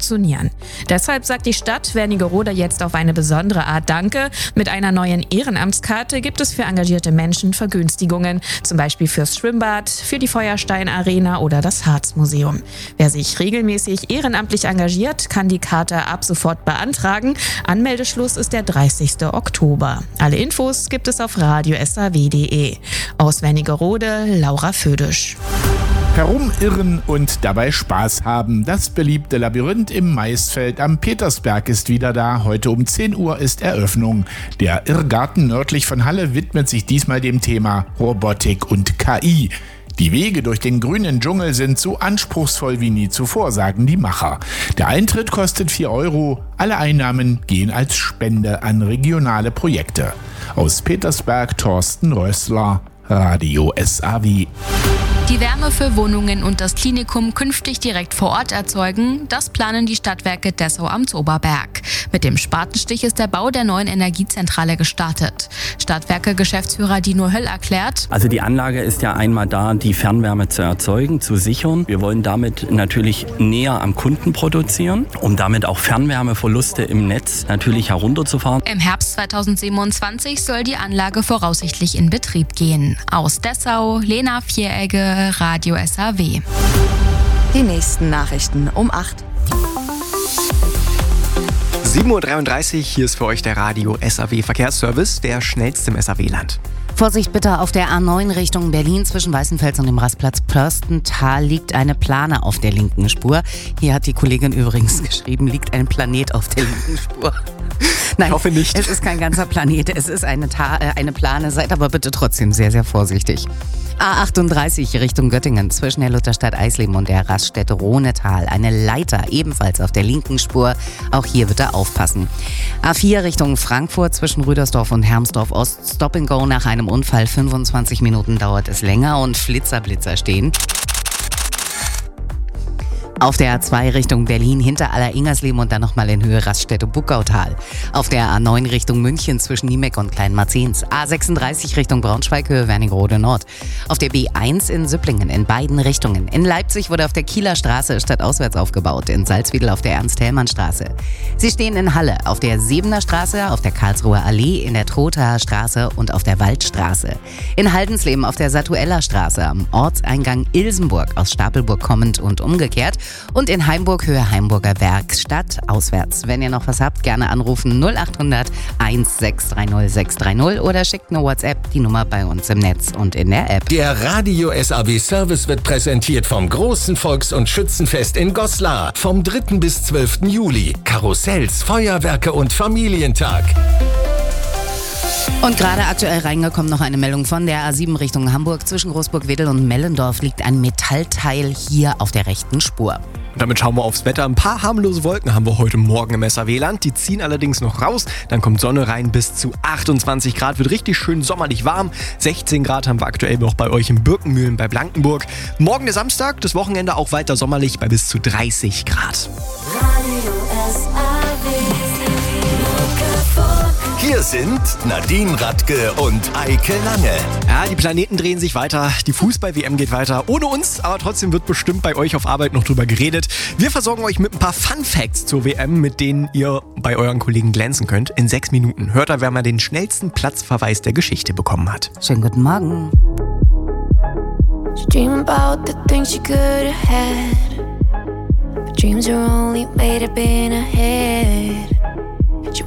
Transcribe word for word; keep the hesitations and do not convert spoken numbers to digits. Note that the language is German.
funktionieren. Deshalb sagt die Stadt Wernigerode jetzt auf eine besondere Art Danke. Mit einer neuen Ehrenamtskarte gibt es für engagierte Menschen Vergünstigungen, zum Beispiel fürs Schwimmbad, für die Feuerstein-Arena oder das Harzmuseum. Wer sich regelmäßig ehrenamtlich engagiert, kann die Karte ab sofort beantragen. Anmeldeschluss ist der dreißigster Oktober. Alle Infos gibt es auf radio s a w punkt d e. Aus Wernigerode, Laura Födisch. Herumirren und dabei Spaß haben. Das beliebte Labyrinth im Maisfeld am Petersberg ist wieder da. Heute um zehn Uhr ist Eröffnung. Der Irrgarten nördlich von Halle widmet sich diesmal dem Thema Robotik und K I. Die Wege durch den grünen Dschungel sind so anspruchsvoll wie nie zuvor, sagen die Macher. Der Eintritt kostet vier Euro. Alle Einnahmen gehen als Spende an regionale Projekte. Aus Petersberg Thorsten Rössler, Radio S A W. Die Wärme für Wohnungen und das Klinikum künftig direkt vor Ort erzeugen, das planen die Stadtwerke Dessau am Zoberberg. Mit dem Spatenstich ist der Bau der neuen Energiezentrale gestartet. Stadtwerke-Geschäftsführer Dino Höll erklärt: Also die Anlage ist ja einmal da, die Fernwärme zu erzeugen, zu sichern. Wir wollen damit natürlich näher am Kunden produzieren, um damit auch Fernwärmeverluste im Netz natürlich herunterzufahren. Im Herbst zweitausendsiebenundzwanzig soll die Anlage voraussichtlich in Betrieb gehen. Aus Dessau, Lena Vieregge, Radio S A W. Die nächsten Nachrichten um acht. sieben Uhr dreiunddreißig, hier ist für euch der Radio S A W Verkehrsservice, der schnellste im S A W-Land. Vorsicht bitte, auf der A neun Richtung Berlin zwischen Weißenfels und dem Rastplatz Pörstental liegt eine Plane auf der linken Spur. Hier hat die Kollegin übrigens geschrieben, liegt ein Planet auf der linken Spur. Nein, ich hoffe nicht. Es ist kein ganzer Planet, es ist eine, Ta- äh, eine Plane. Seid aber bitte trotzdem sehr, sehr vorsichtig. A achtunddreißig Richtung Göttingen zwischen der Lutherstadt Eisleben und der Raststätte Rohnetal. Eine Leiter ebenfalls auf der linken Spur. Auch hier bitte aufpassen. A vier Richtung Frankfurt zwischen Rüdersdorf und Hermsdorf Ost. Stop and Go nach einem Unfall. fünfundzwanzig Minuten dauert es länger und Flitzer, Blitzer stehen. Auf der A zwei Richtung Berlin hinter Aller-Ingersleben und dann nochmal in Höhe Raststätte Buckautal. Auf der A neun Richtung München zwischen Niemeck und Kleinmarzens. A sechsunddreißig Richtung Braunschweig, Höhe Wernigerode Nord. Auf der B eins in Süpplingen in beiden Richtungen. In Leipzig wurde auf der Kieler Straße stadtauswärts aufgebaut. In Salzwedel auf der Ernst-Hellmann-Straße. Sie stehen in Halle auf der Sebener Straße, auf der Karlsruher Allee, in der Trothaer Straße und auf der Waldstraße. In Haldensleben auf der Satueller Straße, am Ortseingang Ilsenburg aus Stapelburg kommend und umgekehrt. Und in Heimburg, Höhe Heimburger Werkstatt, auswärts. Wenn ihr noch was habt, gerne anrufen null acht hundert sechshundertsechzig sechshundertdreißig oder schickt eine WhatsApp, die Nummer bei uns im Netz und in der App. Der Radio S A W Service wird präsentiert vom großen Volks- und Schützenfest in Goslar. Vom dritten bis zwölften Juli. Karussells, Feuerwerke und Familientag. Und gerade aktuell reingekommen noch eine Meldung von der A sieben Richtung Hamburg. Zwischen Großburg-Wedel und Mellendorf liegt ein Metallteil hier auf der rechten Spur. Und damit schauen wir aufs Wetter. Ein paar harmlose Wolken haben wir heute Morgen im S A W-Land. Die ziehen allerdings noch raus. Dann kommt Sonne rein bis zu achtundzwanzig Grad. Wird richtig schön sommerlich warm. sechzehn Grad haben wir aktuell noch bei euch in Birkenmühlen bei Blankenburg. Morgen der Samstag, das Wochenende auch weiter sommerlich bei bis zu dreißig Grad. Hier sind Nadine Radke und Eike Lange. Ja, die Planeten drehen sich weiter, die Fußball-W M geht weiter. Ohne uns, aber trotzdem wird bestimmt bei euch auf Arbeit noch drüber geredet. Wir versorgen euch mit ein paar Fun-Facts zur W M, mit denen ihr bei euren Kollegen glänzen könnt. In sechs Minuten hört ihr, wer mal den schnellsten Platzverweis der Geschichte bekommen hat. Schönen guten Morgen. Dream about the things you could have had. But dreams are only made up in a head.